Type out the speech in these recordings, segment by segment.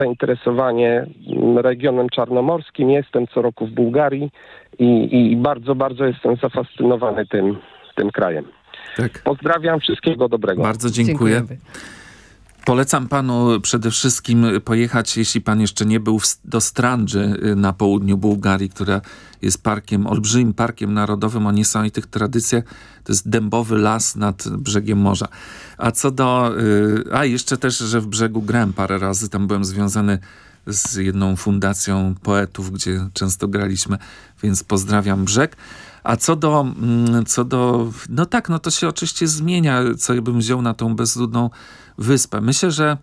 zainteresowanie regionem czarnomorskim. Jestem co roku w Bułgarii i bardzo, bardzo jestem zafascynowany tym krajem. Tak. Pozdrawiam, wszystkiego dobrego. Bardzo dziękuję. Dziękujemy. Polecam panu przede wszystkim pojechać, jeśli pan jeszcze nie był, do Strandży na południu Bułgarii, która jest olbrzymim parkiem narodowym o niesamowitych tradycjach. To jest dębowy las nad brzegiem morza. A co do... jeszcze też, że w Brzegu grałem parę razy. Tam byłem związany z jedną fundacją poetów, gdzie często graliśmy, więc pozdrawiam Brzeg. A co do to się oczywiście zmienia, co ja bym wziął na tą bezludną wyspę. Myślę, że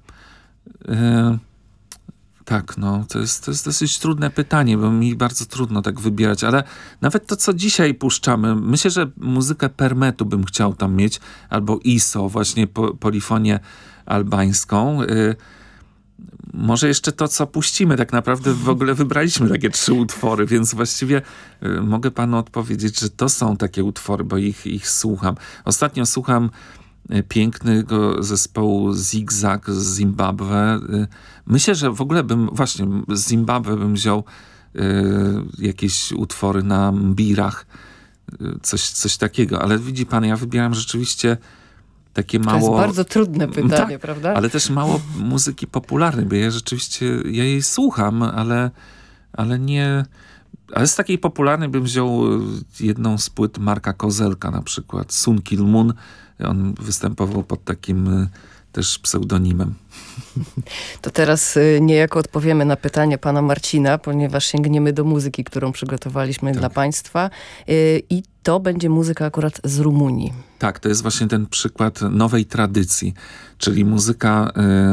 to jest dosyć trudne pytanie, bo mi bardzo trudno tak wybierać, ale nawet to, co dzisiaj puszczamy, myślę, że muzykę Permetu bym chciał tam mieć, albo ISO, właśnie polifonię albańską. Może jeszcze to, co puścimy. Tak naprawdę w ogóle wybraliśmy takie 3 utwory, więc właściwie mogę panu odpowiedzieć, że to są takie utwory, bo ich słucham. Ostatnio słucham pięknego zespołu Zigzag z Zimbabwe. Myślę, że w ogóle z Zimbabwe bym wziął jakieś utwory na mbirach, coś takiego. Ale widzi pan, ja wybieram rzeczywiście takie mało... To jest bardzo trudne pytanie, tak, prawda? Ale też mało muzyki popularnej, bo ja jej słucham, ale nie... Ale z takiej popularnej bym wziął jedną z płyt Marka Kozelka na przykład, Sun Kil Moon. On występował pod takim też pseudonimem. To teraz niejako odpowiemy na pytanie pana Marcina, ponieważ sięgniemy do muzyki, którą przygotowaliśmy dla państwa. I to będzie muzyka akurat z Rumunii. Tak, to jest właśnie ten przykład nowej tradycji, czyli muzyka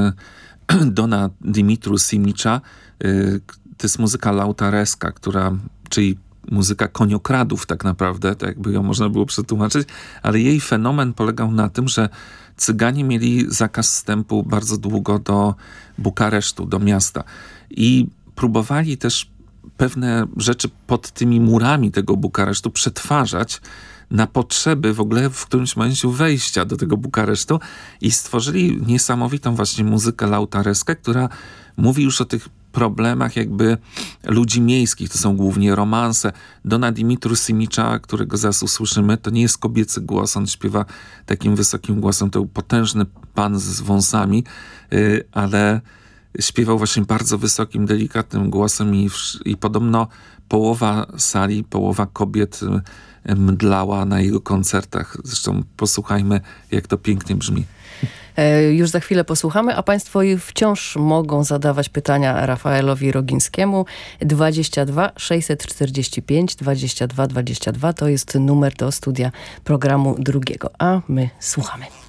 Dona Dimitru Simicza. To jest muzyka lautareska, czyli muzyka koniokradów tak naprawdę, tak jakby ją można było przetłumaczyć, ale jej fenomen polegał na tym, że Cyganie mieli zakaz wstępu bardzo długo do Bukaresztu, do miasta i próbowali też pewne rzeczy pod tymi murami tego Bukaresztu przetwarzać na potrzeby w ogóle w którymś momencie wejścia do tego Bukaresztu i stworzyli niesamowitą właśnie muzykę lautareskę, która mówi już o tych problemach jakby ludzi miejskich. To są głównie romanse. Dona Dimitru Simicza, którego zaraz usłyszymy, to nie jest kobiecy głos. On śpiewa takim wysokim głosem. To był potężny pan z wąsami, ale śpiewał właśnie bardzo wysokim, delikatnym głosem i podobno połowa sali, połowa kobiet mdlała na jego koncertach. Zresztą posłuchajmy, jak to pięknie brzmi. Już za chwilę posłuchamy, a państwo wciąż mogą zadawać pytania Rafaelowi Rogińskiemu. 22 645 22 22 to jest numer do studia programu drugiego, a my słuchamy.